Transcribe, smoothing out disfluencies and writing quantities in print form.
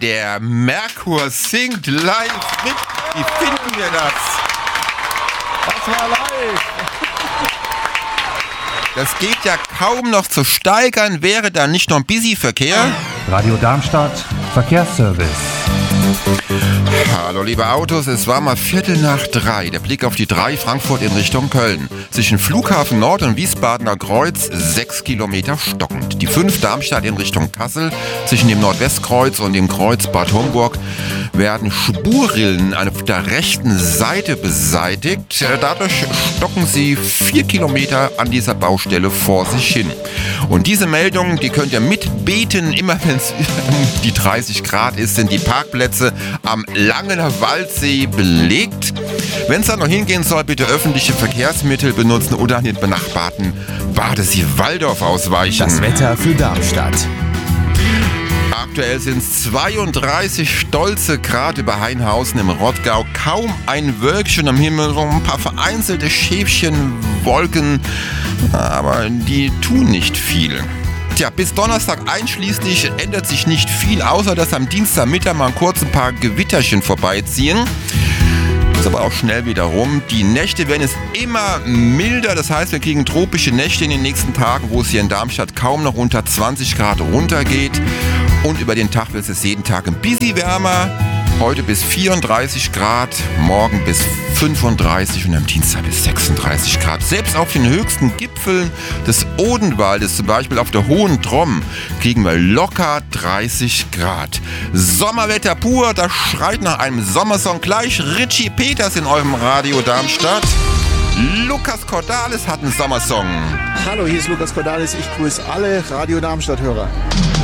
der Merkur singt live mit. Wie finden wir das? Das war live. Das geht ja kaum noch zu steigern, wäre da nicht noch ein Busy-Verkehr? Radio Darmstadt, Verkehrsservice. Hallo liebe Autos, es war mal 2:45. Der Blick auf die 3 Frankfurt in Richtung Köln. Zwischen Flughafen Nord und Wiesbadener Kreuz 6 Kilometer stockend. Die 5 Darmstadt in Richtung Kassel. Zwischen dem Nordwestkreuz und dem Kreuz Bad Homburg werden Spurrillen auf der rechten Seite beseitigt. Dadurch stocken sie 4 Kilometer an dieser Baustelle vor sich hin. Und diese Meldung, die könnt ihr mitbeten, immer wenn es um die 30 Grad ist, sind die Parkplätze am Langener Waldsee belegt. Wenn es da noch hingehen soll, bitte öffentliche Verkehrsmittel benutzen oder an den benachbarten Badesee Walldorf ausweichen. Das Wetter für Darmstadt. Aktuell sind es 32 stolze Grad über Hainhausen im Rottgau. Kaum ein Wölkchen am Himmel, so ein paar vereinzelte Schäfchenwolken, aber die tun nicht viel. Tja, bis Donnerstag einschließlich ändert sich nicht viel, außer dass am Dienstagmittag mal kurz ein paar Gewitterchen vorbeiziehen. Ist aber auch schnell wieder rum. Die Nächte werden es immer milder, das heißt, wir kriegen tropische Nächte in den nächsten Tagen, wo es hier in Darmstadt kaum noch unter 20 Grad runtergeht. Und über den Tag wird es jeden Tag ein bisschen wärmer. Heute bis 34 Grad, morgen bis 35 und am Dienstag bis 36 Grad. Selbst auf den höchsten Gipfeln des Odenwaldes, zum Beispiel auf der Hohen Tromm, kriegen wir locker 30 Grad. Sommerwetter pur, das schreit nach einem Sommersong. Gleich Richie Peters in eurem Radio Darmstadt. Lukas Cordalis hat einen Sommersong. Hallo, hier ist Lukas Cordalis. Ich grüße alle Radio Darmstadt-Hörer.